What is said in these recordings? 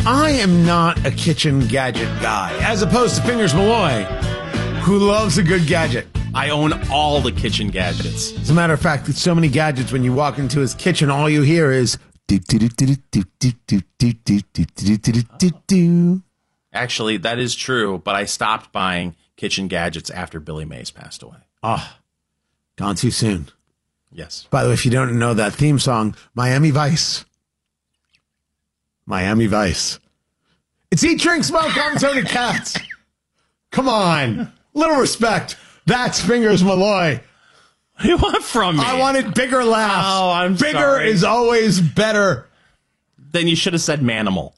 I am not a kitchen gadget guy, as opposed to Fingers Malloy, who loves a good gadget. I own all the kitchen gadgets. As a matter of fact, there's so many gadgets when you walk into his kitchen, all you hear is Actually, that is true, but I stopped buying kitchen gadgets after Billy Mays passed away. Oh, gone too soon. Yes. By the way, if you don't know that theme song, Miami Vice. Miami Vice. It's Eat, Drink, Smoke. I'm Tony Katz. Come on. Little respect. That's Fingers Malloy. What do you want from me? I wanted bigger laughs. Oh, I'm Bigger sorry. is always better. Then you should have said Manimal.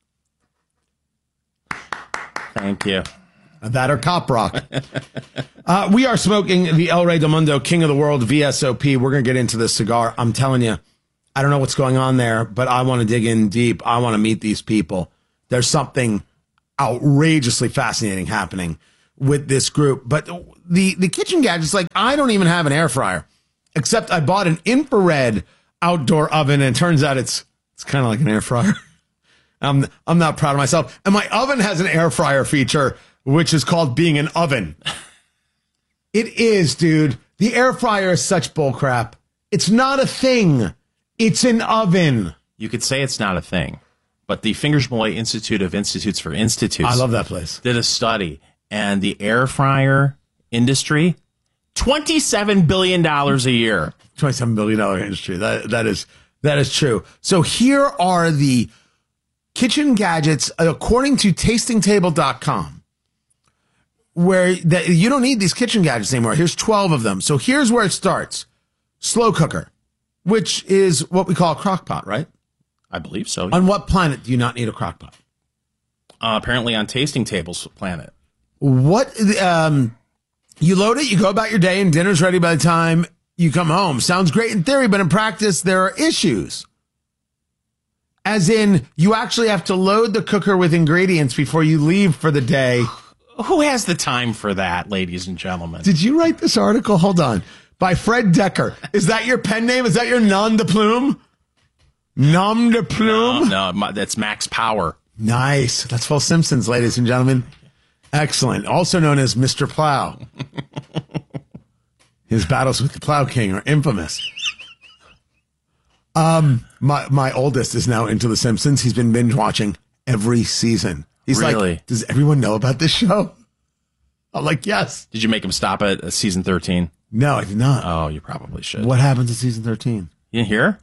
Thank you. That or Cop Rock. We are smoking the El Rey del Mundo King of the World VSOP. We're going to get into this cigar. I'm telling you, I don't know what's going on there, but I want to dig in deep. I want to meet these people. There's something outrageously fascinating happening with this group. But the kitchen gadgets, like, I don't even have an air fryer, except I bought an infrared outdoor oven, and it turns out it's kind of like an air fryer. I'm not proud of myself. And my oven has an air fryer feature, which is called being an oven. It is, dude. The air fryer is such bullcrap. It's not a thing. It's an oven. You could say it's not a thing, but the Fingers Malloy Institute of Institutes for Institutes. I love that place. Did a study, and the air fryer industry, $27 billion a year. $27 billion industry. That is true. So here are the kitchen gadgets, according to tastingtable.com, where you don't need these kitchen gadgets anymore. Here's 12 of them. So here's where it starts. Slow cooker, which is what we call a crock pot, right? I believe so. On what planet do you not need a crock pot? Apparently on Tasting Table's planet. What, you load it, you go about your day, and dinner's ready by the time you come home. Sounds great in theory, but in practice, there are issues. As in, you actually have to load the cooker with ingredients before you leave for the day. Who has the time for that, ladies and gentlemen? Did you write this article? Hold on. By Fred Decker. Is that your pen name? Is that your nom de plume? Nom de plume? No, that's Max Power. Nice. That's Phil Simpsons, ladies and gentlemen. Excellent. Also known as Mr. Plow. His battles with the Plow King are infamous. My oldest is now into The Simpsons. He's been binge watching every season. He's really? Like, does everyone know about this show? I'm like, yes. Did you make him stop at season 13? No, I did not. Oh, you probably should. What happens in season 13? You didn't hear?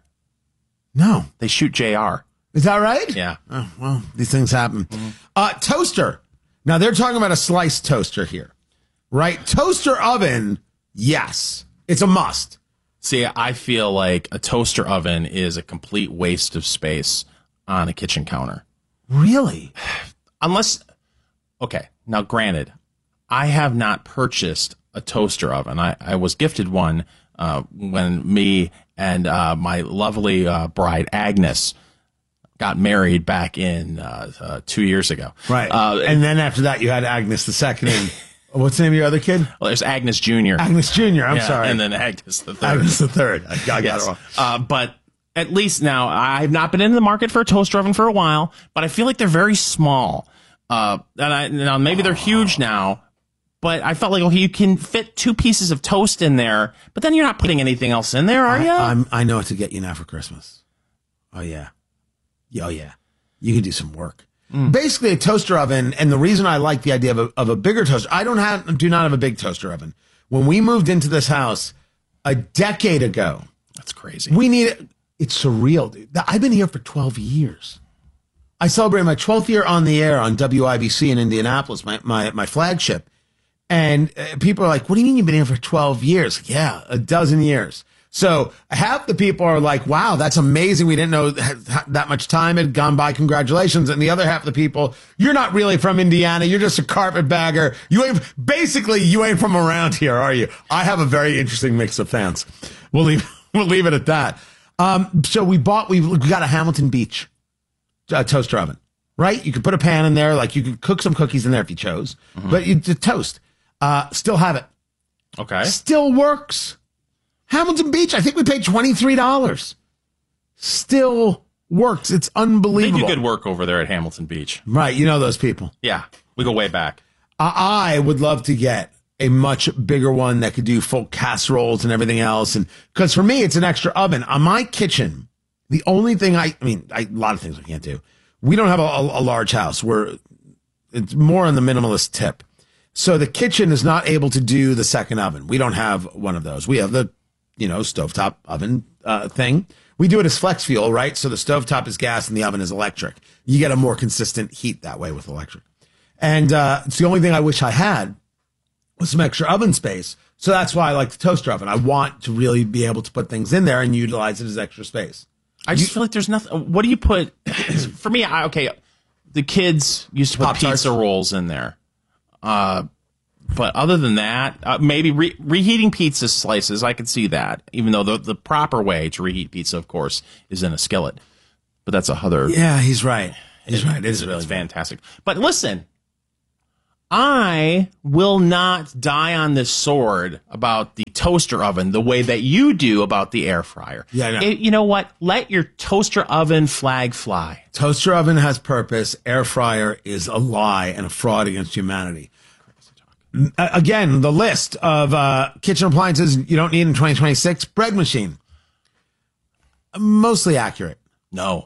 No. They shoot JR. Is that right? Yeah. Oh, well, these things happen. Toaster. Now, they're talking about a sliced toaster here, right? Toaster oven, yes. It's a must. See, I feel like a toaster oven is a complete waste of space on a kitchen counter. Really? Unless, okay, now granted, I have not purchased a toaster oven. I was gifted one when me and my lovely bride, Agnes, got married back in 2 years ago. Right. And then after that, you had Agnes the second. And what's the name of your other kid? Well, there's Agnes Jr. Agnes Jr. I'm sorry. And then Agnes the third. Agnes the third. I got yes. it wrong. But at least now, I've not been in the market for a toaster oven for a while, but I feel like they're very small. Now maybe they're huge now, but I felt like, okay, you can fit 2 pieces of toast in there, but then you're not putting anything else in there, are you? I know what to get you now for Christmas. Oh, yeah. Oh, yeah. You can do some work. Basically, a toaster oven, and the reason I like the idea of a bigger toaster, I do not have a big toaster oven. When we moved into this house a decade ago, that's crazy. It's surreal, dude. I've been here for 12 years. I celebrated my 12th year on the air on WIBC in Indianapolis, my flagship. And people are like, what do you mean you've been here for 12 years? Yeah, a dozen years. So half the people are like, wow, that's amazing. We didn't know that much time had gone by. Congratulations. And the other half of the people, you're not really from Indiana. You're just a carpetbagger. You ain't from around here, are you? I have a very interesting mix of fans. We'll leave it at that. So we got a Hamilton Beach toaster oven, right? You could put a pan in there. Like you could cook some cookies in there if you chose, but you toast. Still have it. Okay. Still works. Hamilton Beach, I think we paid $23. Still works. It's They unbelievable. do good work over there at Hamilton Beach. Right. You know those people. Yeah, we go way back. I would love to get a much bigger one that could do full casseroles and everything else. And because for me, it's an extra oven. On my kitchen, the only thing a lot of things I can't do. We don't have a large house. It's more on the minimalist tip. So the kitchen is not able to do the second oven. We don't have one of those. We have the, stovetop oven thing. We do it as flex fuel, right? So the stovetop is gas and the oven is electric. You get a more consistent heat that way with electric. And it's the only thing I wish I had was some extra oven space. So that's why I like the toaster oven. I want to really be able to put things in there and utilize it as extra space. I just feel like there's nothing. What do you put? For me, the kids used to put Pop-Tarts. pizza rolls in there. But other than that, maybe reheating pizza slices, I could see that. Even though the proper way to reheat pizza, of course, is in a skillet. But that's a other. Yeah, he's right. He's right. It's really fantastic. But listen, I will not die on this sword about the toaster oven the way that you do about the air fryer. Yeah, I know. You know what? Let your toaster oven flag fly. Toaster oven has purpose. Air fryer is a lie and a fraud against humanity. Again, the list of kitchen appliances you don't need in 2026. Bread machine. Mostly accurate. No.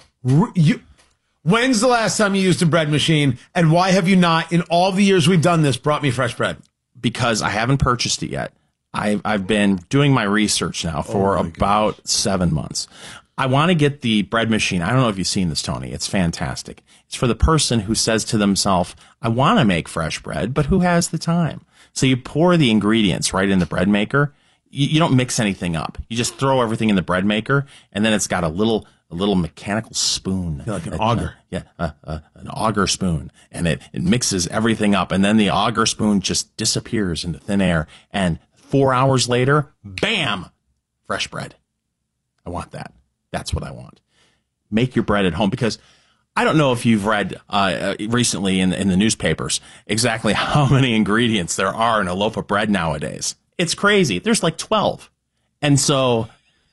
When's the last time you used a bread machine, and why have you not, in all the years we've done this, brought me fresh bread? Because I haven't purchased it yet. I've been doing my research now for about 7 months. I want to get the bread machine. I don't know if you've seen this, Tony. It's fantastic. It's for the person who says to themselves, I want to make fresh bread, but who has the time? So you pour the ingredients right in the bread maker. You don't mix anything up. You just throw everything in the bread maker, and then it's got a little mechanical spoon. Like an auger. An auger spoon. And it mixes everything up. And then the auger spoon just disappears into thin air. And 4 hours later, bam, fresh bread. I want that. That's what I want. Make your bread at home, because I don't know if you've read recently in the newspapers exactly how many ingredients there are in a loaf of bread nowadays. It's crazy. There's like 12. And so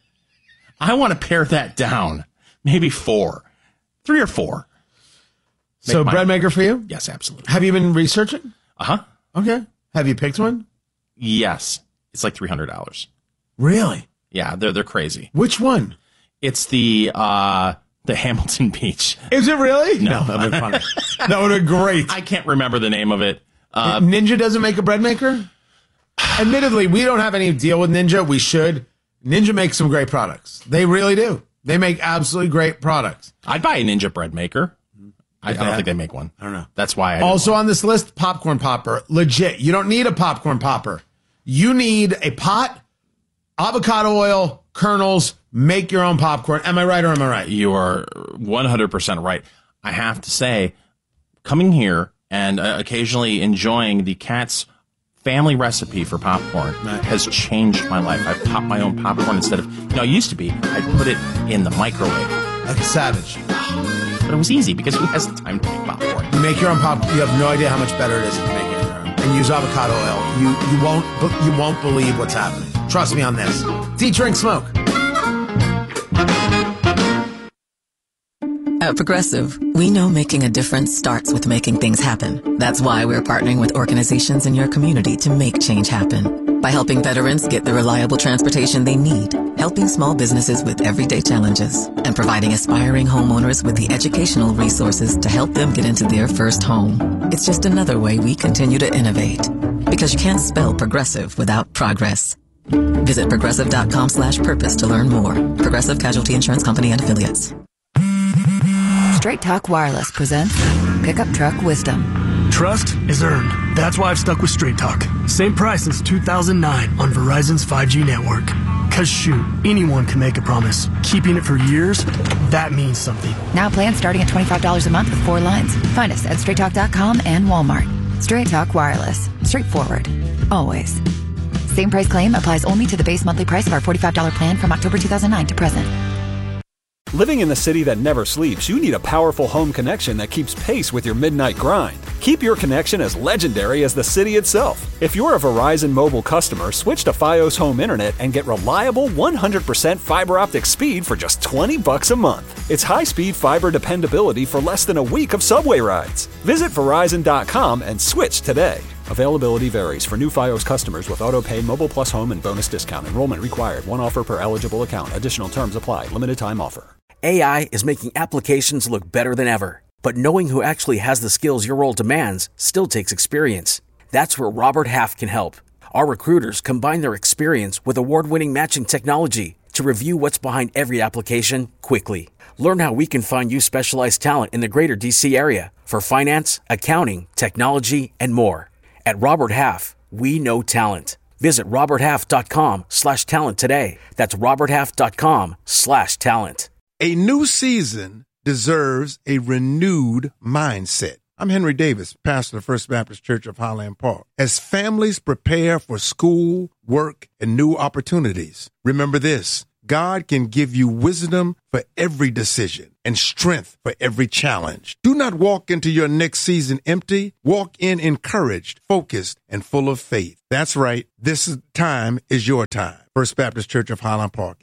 I want to pare that down. Maybe 4. 3 or 4. So bread maker for you? Yes, absolutely. Have you been researching? Uh-huh. Okay. Have you picked one? Yes. It's like $300. Really? Yeah, they're crazy. Which one? It's the Hamilton Beach. Is it really? No. That'd be funny. That would have been great. I can't remember the name of it. Ninja doesn't make a bread maker? Admittedly, we don't have any deal with Ninja. We should. Ninja makes some great products. They really do. They make absolutely great products. I'd buy a Ninja bread maker. I don't think they make one. I don't know. That's why I also on this list, popcorn popper. Legit. You don't need a popcorn popper. You need a pot, avocado oil, kernels, make your own popcorn. Am I right or am I right? You are 100% right. I have to say, coming here and occasionally enjoying the Cat's family recipe for popcorn has changed my life. I pop my own popcorn instead of, it used to be, I'd put it in the microwave. Like a savage. But it was easy because who has the time to make popcorn? You make your own popcorn. You have no idea how much better it is if you make it your own. And use avocado oil. You won't believe what's happening. Trust me on this. It's Eat, Drink, Smoke. At Progressive, we know making a difference starts with making things happen. That's why we're partnering with organizations in your community to make change happen. By helping veterans get the reliable transportation they need, helping small businesses with everyday challenges, and providing aspiring homeowners with the educational resources to help them get into their first home. It's just another way we continue to innovate. Because you can't spell progressive without progress. Visit progressive.com/purpose to learn more. Progressive Casualty Insurance Company and Affiliates. Straight Talk Wireless presents Pickup Truck Wisdom. Trust is earned. That's why I've stuck with Straight Talk. Same price since 2009 on Verizon's 5G network. Cause shoot, anyone can make a promise. Keeping it for years, that means something. Now plans starting at $25 a month with 4 lines. Find us at straighttalk.com and Walmart. Straight Talk Wireless. Straightforward. Always. Same price claim applies only to the base monthly price of our $45 plan from October 2009 to present. Living in the city that never sleeps, you need a powerful home connection that keeps pace with your midnight grind. Keep your connection as legendary as the city itself. If you're a Verizon mobile customer, switch to Fios Home Internet and get reliable 100% fiber optic speed for just $20 a month. It's high-speed fiber dependability for less than a week of subway rides. Visit Verizon.com and switch today. Availability varies for new Fios customers with auto-pay, Mobile Plus Home, and bonus discount. Enrollment required. One offer per eligible account. Additional terms apply. Limited time offer. AI is making applications look better than ever. But knowing who actually has the skills your role demands still takes experience. That's where Robert Half can help. Our recruiters combine their experience with award-winning matching technology to review what's behind every application quickly. Learn how we can find you specialized talent in the greater DC area for finance, accounting, technology, and more. At Robert Half, we know talent. Visit roberthalf.com/talent today. That's roberthalf.com/talent. A new season deserves a renewed mindset. I'm Henry Davis, pastor of First Baptist Church of Highland Park. As families prepare for school, work, and new opportunities, remember this: God can give you wisdom for every decision and strength for every challenge. Do not walk into your next season empty. Walk in encouraged, focused, and full of faith. That's right. This time is your time. First Baptist Church of Highland Park,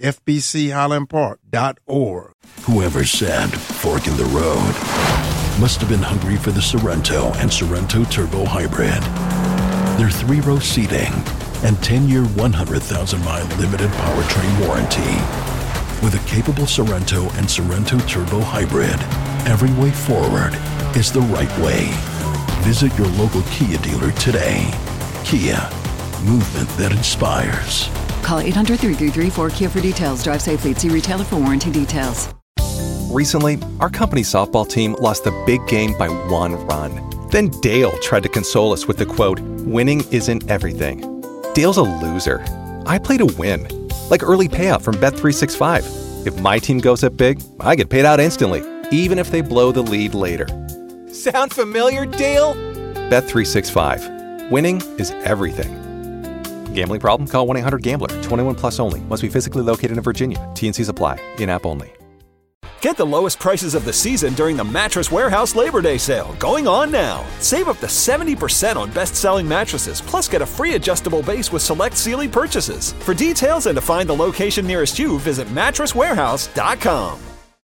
FBCHighlandPark.org. Whoever said fork in the road must have been hungry for the Sorrento and Sorrento Turbo Hybrid. Their 3-row seating and 10-year, 100,000-mile limited powertrain warranty. With a capable Sorrento and Sorrento Turbo Hybrid, every way forward is the right way. Visit your local Kia dealer today. Kia, movement that inspires. Call 800-333-4KIA for details. Drive safely. See retailer for warranty details. Recently, our company softball team lost the big game by 1 run. Then Dale tried to console us with the quote, "Winning isn't everything." Dale's a loser. I play to win. Like early payout from Bet365. If my team goes up big, I get paid out instantly, even if they blow the lead later. Sound familiar, Dale? Bet365. Winning is everything. Gambling problem? Call 1-800-GAMBLER. 21 plus only. Must be physically located in Virginia. T&Cs apply. In-app only. Get the lowest prices of the season during the Mattress Warehouse Labor Day sale, going on now. Save up to 70% on best-selling mattresses, plus get a free adjustable base with select Sealy purchases. For details and to find the location nearest you, visit mattresswarehouse.com.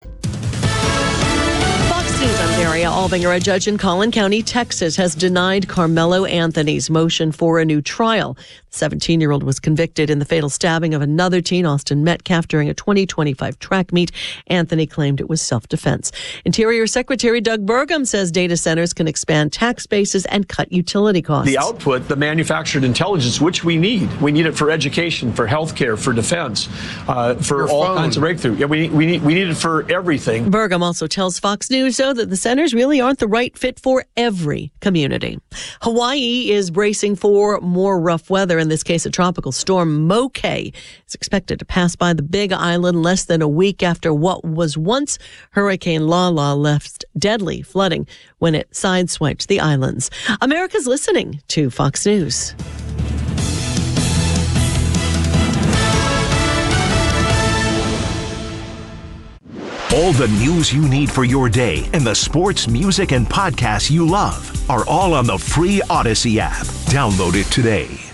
News, I'm Daria Albinger. A judge in Collin County, Texas, has denied Carmelo Anthony's motion for a new trial. The 17-year-old was convicted in the fatal stabbing of another teen, Austin Metcalf, during a 2025 track meet. Anthony claimed it was self-defense. Interior Secretary Doug Burgum says data centers can expand tax bases and cut utility costs. The output, the manufactured intelligence, which we need. We need it for education, for healthcare, for defense, for all kinds of breakthrough. Yeah, we need it for everything. Burgum also tells Fox News, though, that the centers really aren't the right fit for every community. Hawaii is bracing for more rough weather. In this case, a tropical storm, Moke, is expected to pass by the Big Island less than a week after what was once Hurricane Lala left deadly flooding when it sideswiped the islands. America's listening to Fox News. All the news you need for your day and the sports, music, and podcasts you love are all on the free Odyssey app. Download it today.